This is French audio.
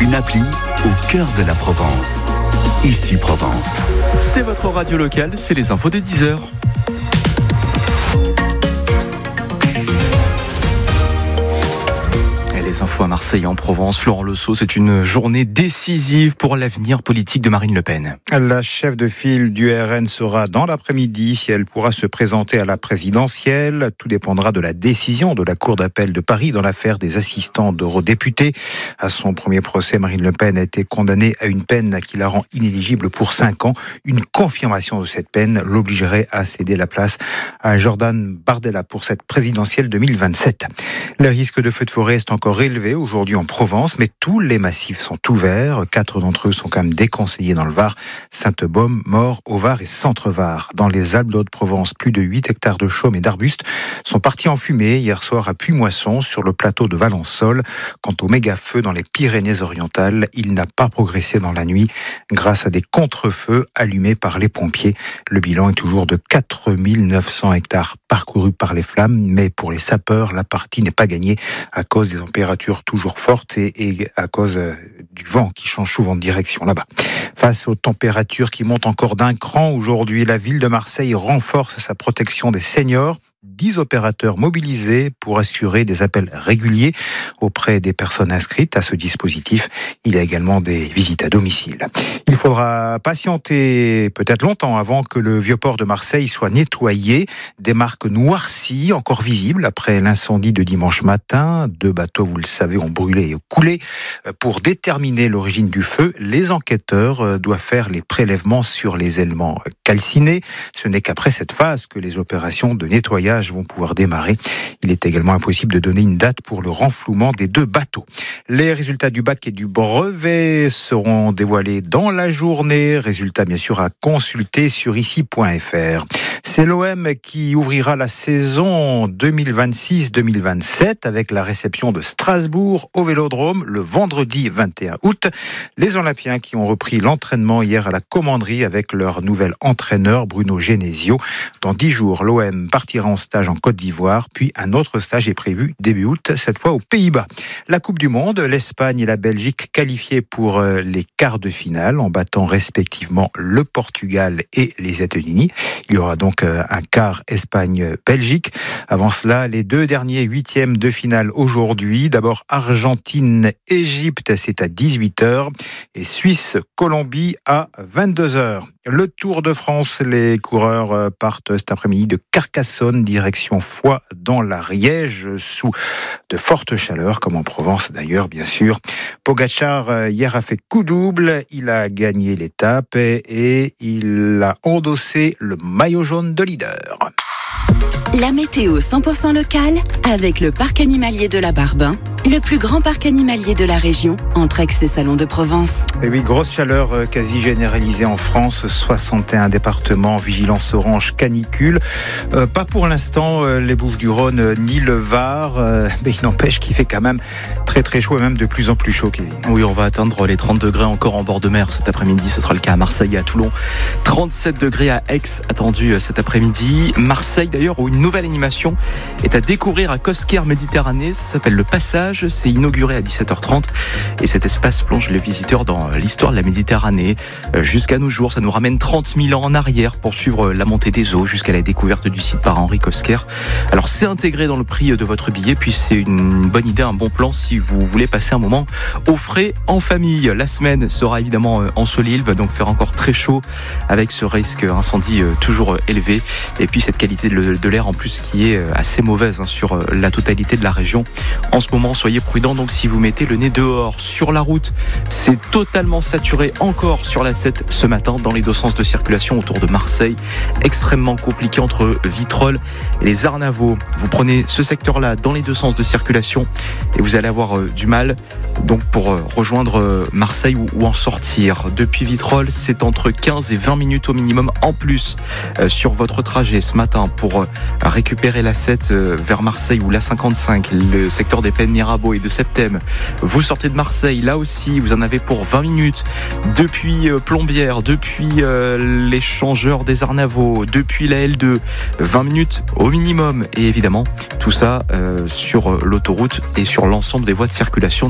Une appli au cœur de la Provence. Ici Provence. C'est votre radio locale, c'est les infos de 10h. Les infos à Marseille et en Provence. Florent Lesault, c'est une journée décisive pour l'avenir politique de Marine Le Pen. La chef de file du RN sera dans l'après-midi si elle pourra se présenter à la présidentielle. Tout dépendra de la décision de la Cour d'appel de Paris dans l'affaire des assistants d'eurodéputés. À son premier procès, Marine Le Pen a été condamnée à une peine qui la rend inéligible pour 5 ans. Une confirmation de cette peine l'obligerait à céder la place à Jordan Bardella pour cette présidentielle 2027. Le risque de feu de forêt est encore élevé aujourd'hui en Provence, mais tous les massifs sont ouverts. 4 d'entre eux sont quand même déconseillés dans le Var, Sainte-Baume, Maure, Au-Var et Centre-Var. Dans les Alpes d'Haute-Provence, plus de 8 hectares de chaumes et d'arbustes sont partis en fumée hier soir à Puimoisson, sur le plateau de Valençol. Quant au méga-feu dans les Pyrénées-Orientales, il n'a pas progressé dans la nuit grâce à des contre-feux allumés par les pompiers. Le bilan est toujours de 4900 hectares parcourus par les flammes, mais pour les sapeurs, la partie n'est pas gagnée à cause des températures toujours fortes et à cause du vent qui change souvent de direction là-bas. Face aux températures qui montent encore d'un cran aujourd'hui, la ville de Marseille renforce sa protection des seniors. 10 opérateurs mobilisés pour assurer des appels réguliers auprès des personnes inscrites à ce dispositif. Il y a également des visites à domicile. Il faudra patienter peut-être longtemps avant que le vieux port de Marseille soit nettoyé. Des marques noircies encore visibles après l'incendie de dimanche matin. 2 bateaux, vous le savez, ont brûlé et coulé. Pour déterminer l'origine du feu, les enquêteurs doivent faire les prélèvements sur les éléments calcinés. Ce n'est qu'après cette phase que les opérations de nettoyage vont pouvoir démarrer. Il est également impossible de donner une date pour le renflouement des 2 bateaux. Les résultats du bac et du brevet seront dévoilés dans la journée. Résultats bien sûr à consulter sur ici.fr. C'est l'OM qui ouvrira la saison 2026-2027 avec la réception de Strasbourg au Vélodrome le vendredi 21 août. Les Olympiens qui ont repris l'entraînement hier à la commanderie avec leur nouvel entraîneur Bruno Genesio. Dans 10 jours, l'OM partira en stage en Côte d'Ivoire, puis un autre stage est prévu début août, cette fois aux Pays-Bas. La Coupe du Monde, l'Espagne et la Belgique qualifiées pour les quarts de finale en battant respectivement le Portugal et les États-Unis. Il y aura donc un quart Espagne-Belgique. Avant cela, les 2 derniers 8e de finale aujourd'hui. D'abord Argentine-Égypte, c'est à 18h et Suisse-Colombie à 22h. Le Tour de France, les coureurs partent cet après-midi de Carcassonne, direction Foix dans l'Ariège, sous de fortes chaleurs, comme en Provence d'ailleurs, bien sûr. Pogačar, hier, a fait coup double. Il a gagné l'étape et il a endossé le maillot jaune de leader. La météo 100% locale avec le parc animalier de la Barbin, le plus grand parc animalier de la région, entre Aix et Salon de Provence. Et oui, grosse chaleur quasi généralisée en France, 61 départements, vigilance orange canicule. Pas pour l'instant les Bouches-du-Rhône ni le Var, mais il n'empêche qu'il fait quand même très très chaud et même de plus en plus chaud, Kevin. Oui, on va atteindre les 30 degrés encore en bord de mer cet après-midi, ce sera le cas à Marseille et à Toulon. 37 degrés à Aix attendu cet après-midi. Marseille d'ailleurs où une nouvelle animation est à découvrir à Cosquer Méditerranée, ça s'appelle Le Passage, c'est inauguré à 17h30 et cet espace plonge les visiteurs dans l'histoire de la Méditerranée jusqu'à nos jours. Ça nous ramène 30 000 ans en arrière pour suivre la montée des eaux jusqu'à la découverte du site par Henri Cosquer. Alors c'est intégré dans le prix de votre billet, puis c'est une bonne idée, un bon plan si vous voulez passer un moment au frais en famille. La semaine sera évidemment ensoleillée, il va donc faire encore très chaud avec ce risque incendie toujours élevé et puis cette qualité de l'air en plus qui est assez mauvaise sur la totalité de la région. En ce moment, soyez prudents donc si vous mettez le nez dehors. Sur la route, c'est totalement saturé encore sur la 7 ce matin dans les 2 sens de circulation autour de Marseille. Extrêmement compliqué entre Vitrolles et les Arnavaux. Vous prenez ce secteur-là dans les 2 sens de circulation et vous allez avoir du mal donc pour rejoindre Marseille ou en sortir. Depuis Vitrolles, c'est entre 15 et 20 minutes au minimum en plus sur votre trajet ce matin pour récupérer la 7 vers Marseille ou la 55, le secteur des Plaines Mirabeau et de Septem. Vous sortez de Marseille, là aussi, vous en avez pour 20 minutes depuis Plombières, depuis l'échangeur des Arnavaux, depuis la L2, 20 minutes au minimum. Et évidemment, tout ça sur l'autoroute et sur l'ensemble des voies de circulation.